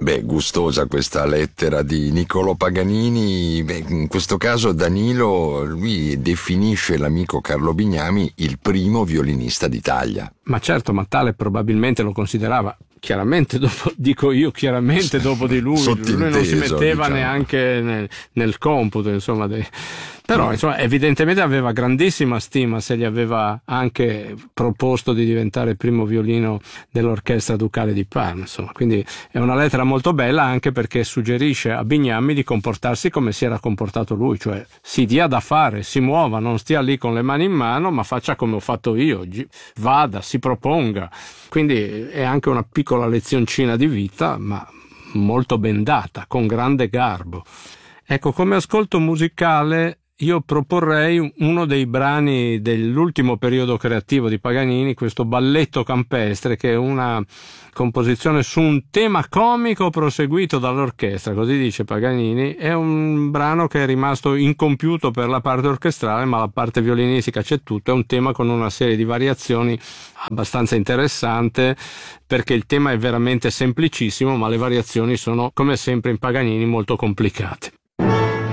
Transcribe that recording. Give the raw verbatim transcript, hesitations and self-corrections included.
Beh, gustosa questa lettera di Niccolò Paganini. Beh, in questo caso Danilo, lui definisce l'amico Carlo Bignami il primo violinista d'Italia. Ma certo, ma tale probabilmente lo considerava. Chiaramente dopo, dico io, chiaramente dopo di lui, lui non si metteva, diciamo, neanche nel, nel computo, insomma, dei... però insomma, evidentemente aveva grandissima stima se gli aveva anche proposto di diventare il primo violino dell'orchestra ducale di Parma, insomma. Quindi è una lettera molto bella, anche perché suggerisce a Bignami di comportarsi come si era comportato lui, cioè si dia da fare, si muova, non stia lì con le mani in mano, ma faccia come ho fatto io, vada, si proponga. Quindi è anche una piccola lezioncina di vita, ma molto ben data, con grande garbo. Ecco, come ascolto musicale io proporrei uno dei brani dell'ultimo periodo creativo di Paganini, questo Balletto campestre, che è una composizione su un tema comico proseguito dall'orchestra, così dice Paganini. È un brano che è rimasto incompiuto per la parte orchestrale, ma la parte violinistica c'è tutto. È un tema con una serie di variazioni abbastanza interessante, perché il tema è veramente semplicissimo, ma le variazioni sono, come sempre in Paganini, molto complicate.